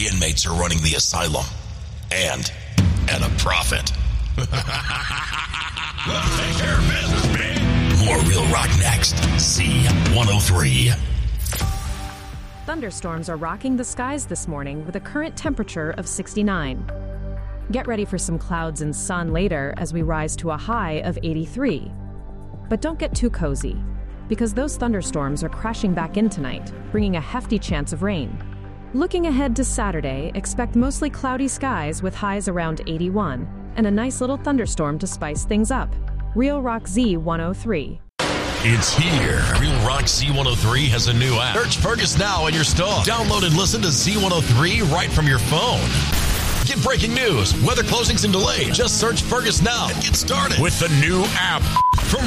The inmates are running the asylum. And at a profit. Take care of business, man. More Real Rock next. Z103. Thunderstorms are rocking the skies this morning with a current temperature of 69. Get ready for some clouds and sun later as we rise to a high of 83. But don't get too cozy, because those thunderstorms are crashing back in tonight, bringing a hefty chance of rain. Looking ahead to Saturday, expect mostly cloudy skies with highs around 81 and a nice little thunderstorm to spice things up. Real Rock Z103. It's here. Real Rock Z103 has a new app. Search Fergus now in your store. Download and listen to Z103 right from your phone. Get breaking news, weather closings and delays. Just search Fergus now and get started with the new app from